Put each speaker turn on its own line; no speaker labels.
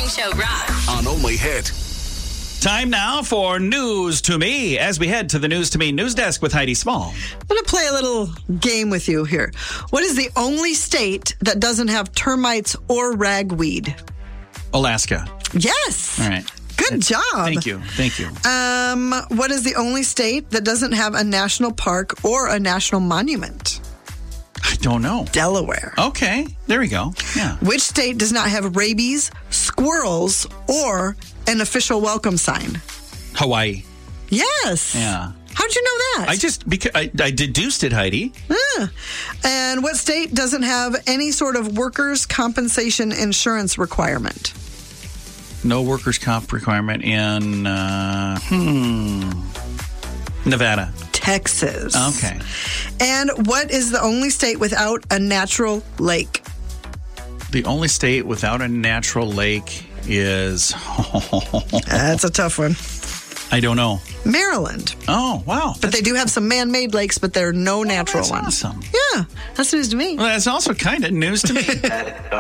Morning Show rocks.
On Only Hit.
Time now for News to Me as we head to the News to Me news desk with Heidi Small.
I'm going to play a little game with you here. What is the only state that doesn't have termites or ragweed?
Alaska.
Yes.
All right.
Good job.
Thank you.
What is the only state that doesn't have a national park or a national monument?
I don't know.
Delaware.
Okay. There we go. Yeah.
Which state does not have rabies, squirrels, or an official welcome sign?
Hawaii.
Yes.
Yeah.
How'd you know that?
Because I deduced it, Heidi.
And what state doesn't have any sort of workers' compensation insurance requirement?
No workers' comp requirement in Nevada.
Texas.
Okay.
And what is the only state without a natural lake?
The only state without a natural lake is...
That's a tough one.
I don't know.
Maryland.
Oh, wow.
But they do have some man-made lakes, but there are no natural
that's
ones.
Awesome.
Yeah, that's news to me.
Well, that's also kind of news to me.